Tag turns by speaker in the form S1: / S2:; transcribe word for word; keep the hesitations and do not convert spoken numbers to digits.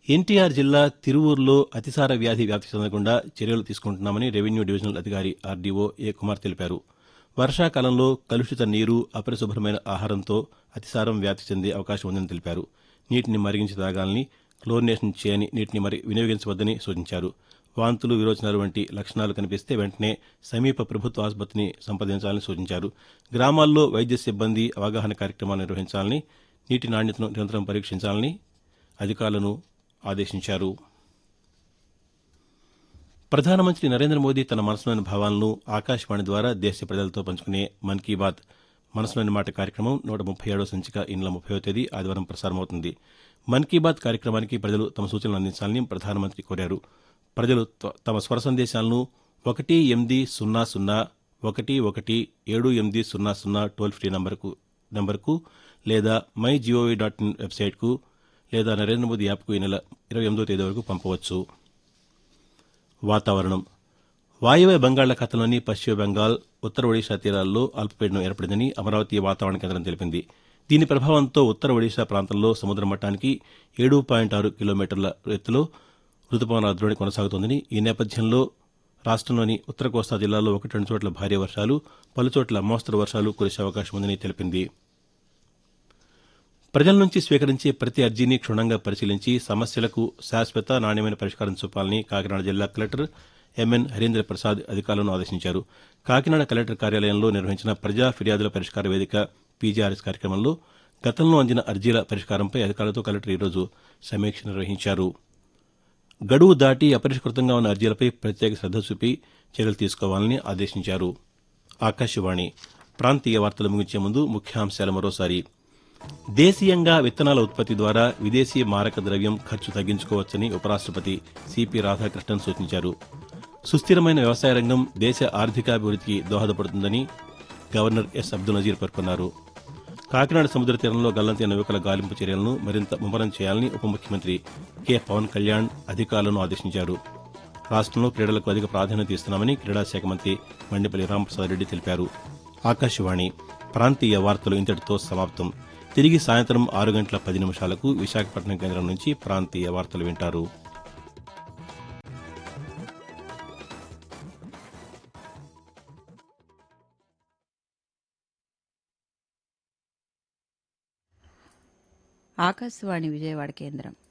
S1: ఎన్టీఆర్ జిల్లా తిరువూరులో అతిసార వ్యాధి వ్యాప్తి చెందకుండా చర్యలు తీసుకుంటున్నామని రెవెన్యూ డివిజనల్ అధికారి ఆర్డీఓ ఏ కుమార్ తెలిపారు. వర్షాకాలంలో కలుషిత నీరు, అపరిశుభ్రమైన ఆహారంతో అతిసారం వ్యాప్తి చెందే అవకాశం ఉందని తెలిపారు. నీటిని మరిగించి తాగాలని, క్లోరినేషన్ చేయని నీటిని మరి వినియోగించవద్దని సూచించారు. వాంతులు, విరోచనాలు వంటి లక్షణాలు కనిపిస్తే వెంటనే సమీప ప్రభుత్వ ఆసుపత్రిని సంప్రదించాలని సూచించారు. గ్రామాల్లో వైద్య సిబ్బంది అవగాహన కార్యక్రమాలు నిర్వహించాలని, నీటి నాణ్యతను నిరంతరం పరీక్షించాలని అధికారులను ఆదేశించారు. ప్రధానమంత్రి నరేంద్ర మోదీ తన మనసులోని భావాలను ఆకాశవాణి ద్వారా దేశ ప్రజలతో పంచుకునే మన్ కీ బాత్ మనసులోని మాట కార్యక్రమం నూట ముప్పై ఏడవ సంచిక ఈ నెల ముప్పైవ తేదీ ఆదివారం ప్రసారమవుతుంది. మన్ కీ బాత్ కార్యక్రమానికి ప్రజలు తమ సూచనలు అందించాలని ప్రధానమంత్రి కోరారు. ప్రజలు తమ స్వర సందేశాలను ఒకటి ఎనిమిది సున్నా సున్నా ఒకటి ఒకటి ఏడు ఎనిమిది సున్నా సున్నా టోల్ ఫ్రీ నంబర్కు నంబర్కు లేదా మై జీఓవీ డాట్ ఇన్ వెబ్సైట్కు లేదా నరేంద్ర మోదీ యాప్కు ఈ నెల ఇరవై ఎనిమిదో తేదీ వరకు పంపవచ్చు. వాతావరణం. వాయువ్య బంగాళాఖాతంలోని పశ్చిమ బెంగాల్, ఉత్తర ఒడిషా తీరాల్లో అల్పపీడనం ఏర్పడిందని అమరావతి వాతావరణ కేంద్రం తెలిపింది. దీని ప్రభావంతో ఉత్తర ఒడిషా ప్రాంతంలో సముద్ర మట్టానికి ఏడు పాయింట్ ఆరు కిలోమీటర్ల ఎత్తులో రుతుపవనాల ద్రోణి కొనసాగుతోందని, ఈ నేపథ్యంలో రాష్టంలోని ఉత్తర కోస్తా జిల్లాల్లో ఒకటి రెండు చోట్ల భారీ వర్షాలు, పలుచోట్ల మోస్తరు వర్షాలు కురిసే అవకాశం ఉందని తెలిపింది. ప్రజల నుంచి స్వీకరించే ప్రతి అర్జీని క్షుణ్ణంగా పరిశీలించి సమస్యలకు శాశ్వత, నాణ్యమైన పరిష్కారం చూపాలని కాకినాడ జిల్లా కలెక్టర్ ఎంఎన్ హరీంద్ర ప్రసాద్ అధికారులను ఆదేశించారు. కాకినాడ కలెక్టర్ కార్యాలయంలో నిర్వహించిన ప్రజా ఫిర్యాదుల పరిష్కార వేదిక పీజీఆర్ఎస్ కార్యక్రమంలో గతంలో అందిన అర్జీల పరిష్కారంపై అధికారులతో కలెక్టర్ ఈరోజు సమీక్ష నిర్వహించారు. గడువు దాటి అపరిష్కృతంగా ఉన్న అర్జీలపై ప్రత్యేక శ్రద్ద చూపి చర్యలు తీసుకోవాలని ఆదేశించారు. ఆకాశవాణి ప్రాంతీయ వార్తలు ముగించే ముందు ముఖ్యాంశాలు మరోసారి. దేశీయంగా విత్తనాల ఉత్పత్తి ద్వారా విదేశీ మారక ద్రవ్యం ఖర్చు తగ్గించుకోవచ్చని ఉపరాష్టపతి సిపి రాధాకృష్ణన్ సూచించారు. సుస్థిరమైన వ్యవసాయ రంగం దేశ ఆర్థికాభివృద్ధికి దోహదపడుతుందని గవర్నర్ ఎస్ అబ్దుల్ నజీర్ పేర్కొన్నారు. కాకినాడ సముద్ర తీరంలో గల్లంతైన యువకుల గాలింపు చర్యలను మరింత ముమ్మరం చేయాలని ఉప ముఖ్యమంత్రి కె పవన్ కళ్యాణ్ అధికారులను ఆదేశించారు. రాష్టంలో క్రీడలకు అధిక ప్రాధాన్యత ఇస్తున్నామని క్రీడాశాఖ మంత్రి మండిపల్లి రాంప్రసాద్ రెడ్డి తెలిపారు. ఆకాశవాణి ప్రాంతీయ వార్తలు ఇంతటితో సమాప్తం. తిరిగి సాయంత్రం ఆరు గంటల పది నిమిషాలకు విశాఖపట్నం కేంద్రం నుంచి ప్రాంతీయ వార్తలు వింటారు.
S2: ఆకాశవాణి విజయవాడ కేంద్రం.